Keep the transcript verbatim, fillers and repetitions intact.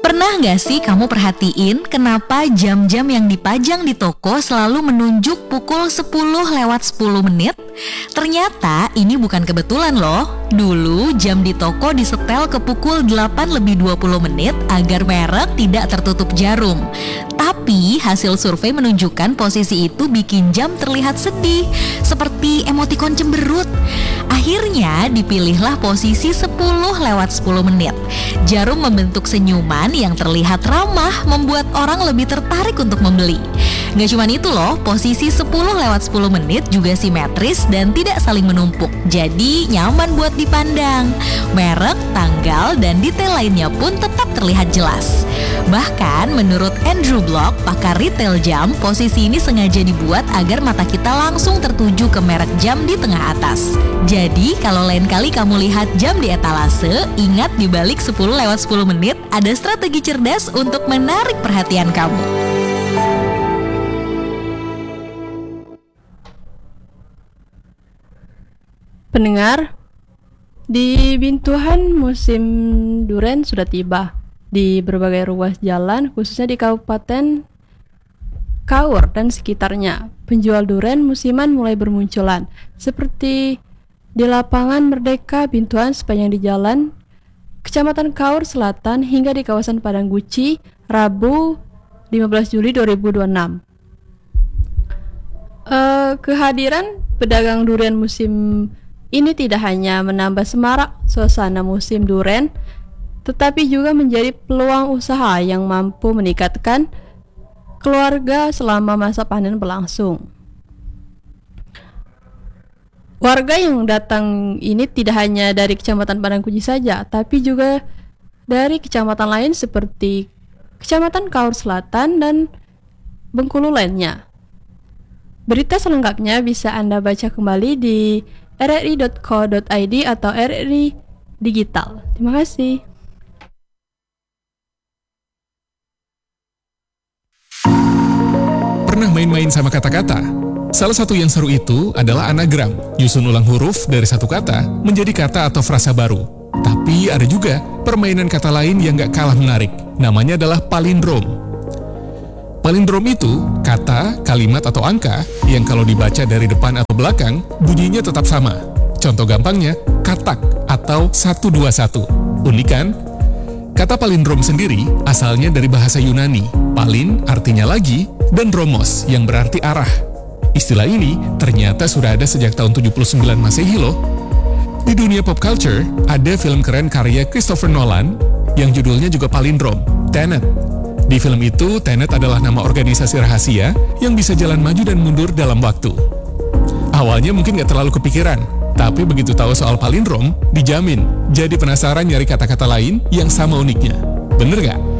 Pernah nggak sih kamu perhatiin kenapa jam-jam yang dipajang di toko selalu menunjuk pukul sepuluh lewat sepuluh menit? Ternyata ini bukan kebetulan loh. Dulu jam di toko disetel ke pukul delapan lebih dua puluh menit agar merek tidak tertutup jarum. Tapi hasil survei menunjukkan posisi itu bikin jam terlihat sedih, seperti emotikon cemberut. Akhirnya dipilihlah posisi sepuluh lewat sepuluh menit. Jarum membentuk senyuman yang terlihat ramah, membuat orang lebih tertarik untuk membeli. Gak cuma itu loh, posisi sepuluh lewat sepuluh menit juga simetris dan tidak saling menumpuk. Jadi nyaman buat dipandang. Merek, tanggal, dan detail lainnya pun tetap terlihat jelas. Bahkan menurut Andrew Block, pakar retail jam, posisi ini sengaja dibuat agar mata kita langsung tertuju ke merek jam di tengah atas. Jadi kalau lain kali kamu lihat jam di etalase, ingat di balik sepuluh lewat sepuluh menit ada strategi cerdas untuk menarik perhatian kamu. Pendengar, di Bintuhan musim duren sudah tiba. Di berbagai ruas jalan, khususnya di Kabupaten Kaur dan sekitarnya, penjual duren musiman mulai bermunculan, seperti di lapangan Merdeka Bintuhan sepanjang di jalan Kecamatan Kaur Selatan hingga di kawasan Padang Guci, Rabu lima belas Juli dua ribu dua puluh enam. Uh, kehadiran pedagang durian musim ini tidak hanya menambah semarak suasana musim duren, tetapi juga menjadi peluang usaha yang mampu meningkatkan keluarga selama masa panen berlangsung. Warga yang datang ini tidak hanya dari Kecamatan Padangkuci saja, tapi juga dari kecamatan lain seperti Kecamatan Kaur Selatan dan Bengkulu lainnya. Berita selengkapnya bisa Anda baca kembali di r r i dot co dot i d atau R R I Digital. Terima kasih. Pernah main-main sama kata-kata? Salah satu yang seru itu adalah anagram, nyusun ulang huruf dari satu kata menjadi kata atau frasa baru. Tapi ada juga permainan kata lain yang gak kalah menarik. Namanya adalah palindrom. Palindrom itu kata, kalimat, atau angka yang kalau dibaca dari depan atau belakang, bunyinya tetap sama. Contoh gampangnya, katak atau satu dua satu. Unik kan? Kata palindrom sendiri asalnya dari bahasa Yunani. Palin artinya lagi, dan dromos yang berarti arah. Istilah ini ternyata sudah ada sejak tahun tujuh puluh sembilan Masehi loh. Di dunia pop culture, ada film keren karya Christopher Nolan yang judulnya juga palindrom, Tenet. Di film itu, Tenet adalah nama organisasi rahasia yang bisa jalan maju dan mundur dalam waktu. Awalnya mungkin gak terlalu kepikiran, tapi begitu tahu soal palindrom, dijamin jadi penasaran nyari kata-kata lain yang sama uniknya. Bener gak?